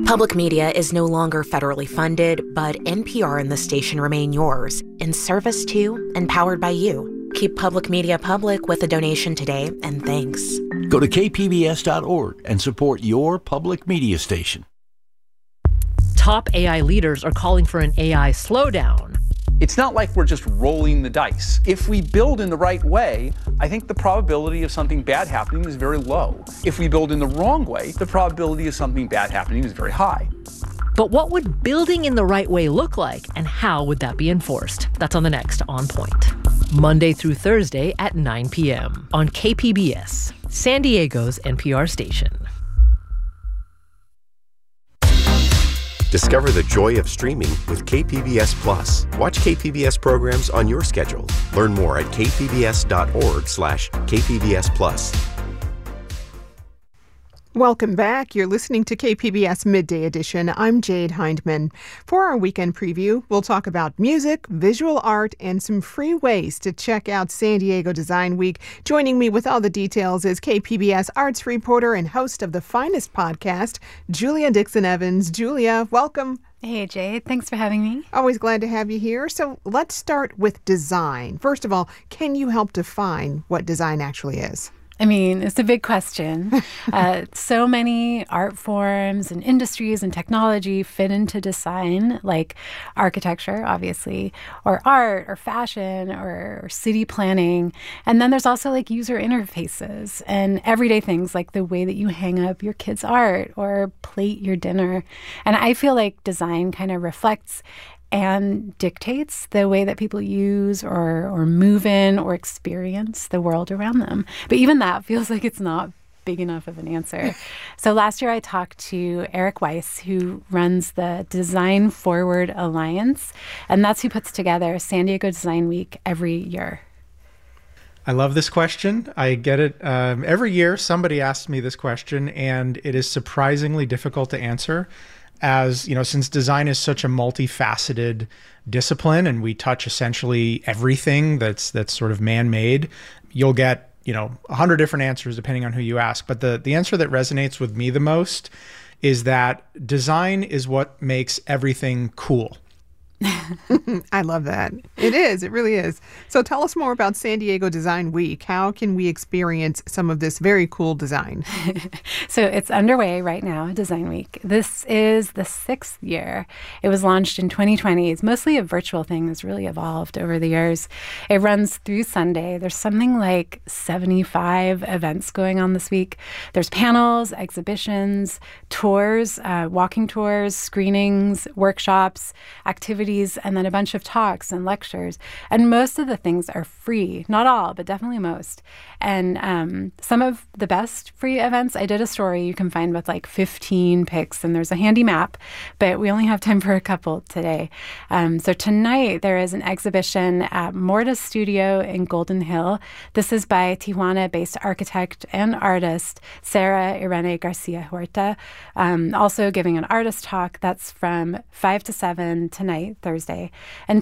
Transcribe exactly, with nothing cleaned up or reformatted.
Public media is no longer federally funded, but N P R and the station remain yours, in service to and powered by you. Keep public media public with a donation today, and thanks. Go to k p b s dot org and support your public media station. Top A I leaders are calling for an A I slowdown. It's not like we're just rolling the dice. If we build in the right way, I think the probability of something bad happening is very low. If we build in the wrong way, the probability of something bad happening is very high. But what would building in the right way look like, and how would that be enforced? That's on the next On Point. Monday through Thursday at nine p.m. on K P B S, San Diego's N P R station. Discover the joy of streaming with K P B S Plus. Watch K P B S programs on your schedule. Learn more at k p b s dot org slash k p b s plus. Welcome back. You're listening to K P B S Midday Edition. I'm Jade Hindman. For our weekend preview, we'll talk about music, visual art, and some free ways to check out San Diego Design Week. Joining me with all the details is K P B S arts reporter and host of the Finest podcast, Julia Dixon-Evans. Julia, welcome. Hey, Jade. Thanks for having me. Always glad to have you here. So let's start with design. First of all, can you help define what design actually is? I mean, it's a big question. Uh, so many art forms and industries and technology fit into design, like architecture, obviously, or art or fashion or, or city planning. And then there's also like user interfaces and everyday things like the way that you hang up your kids' art or plate your dinner. And I feel like design kind of reflects and dictates the way that people use or or move in or experience the world around them. But even that feels like it's not big enough of an answer. So last year I talked to Eric Weiss, who runs the Design Forward Alliance, and that's who puts together San Diego Design Week every year. I love this question. I get it um, every year. Somebody asks me this question, and it is surprisingly difficult to answer. As you know, since design is such a multifaceted discipline and we touch essentially everything that's that's sort of man-made, you'll get, you know, a hundred different answers depending on who you ask. But the, the answer that resonates with me the most is that design is what makes everything cool. I love that. It is. It really is. So tell us more about San Diego Design Week. How can we experience some of this very cool design? So it's underway right now, Design Week. This is the sixth year. It was launched in twenty twenty. It's mostly a virtual thing that's really evolved over the years. It runs through Sunday. There's something like seventy-five events going on this week. There's panels, exhibitions, tours, uh, walking tours, screenings, workshops, activities, and then a bunch of talks and lectures. And most of the things are free. Not all, but definitely most. And um, some of the best free events, I did a story you can find with like fifteen pics, and there's a handy map, but we only have time for a couple today. Um, so tonight there is an exhibition at Morta Studio in Golden Hill. This is by Tijuana-based architect and artist Sarah Irene Garcia Huerta, um, also giving an artist talk. That's from five to seven tonight, Thursday. And